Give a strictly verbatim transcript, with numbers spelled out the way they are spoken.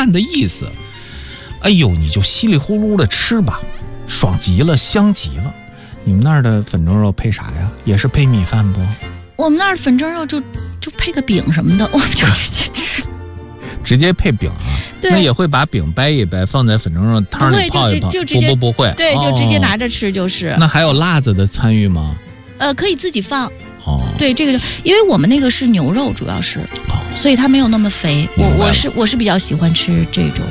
饭的意思。哎呦，你就稀里呼噜的吃吧，爽极了，香极了。你们那儿的粉蒸肉配啥呀？也是配米饭不？ 我们那儿粉蒸肉就就配个饼什么的，我们就直接吃。 直接配饼啊？ 对， 那也会把饼掰一掰，放在粉蒸肉汤里泡一泡？ 就直接不不不会， 对， 哦、 就直接拿着吃就是。 那还有辣子的参与吗？ 呃，可以自己放。 哦， 对，这个就因为我们那个是牛肉，主要是，哦、所以它没有那么肥。我我是我是比较喜欢吃这种。